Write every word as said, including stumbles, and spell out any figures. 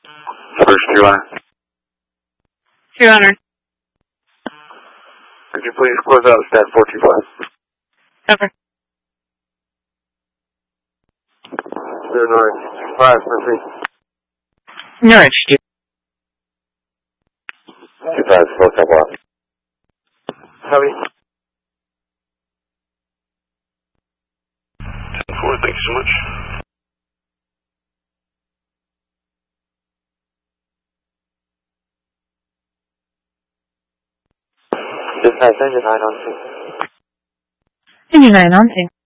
First two runner. two hundred. Could you please close out stat four two five? Over. Zero Norwich two five, proceed. Norwich two. Two five, four couple off. Copy. ten four, thank you so much. Dispatch, engine nine on two. Engine nine on two.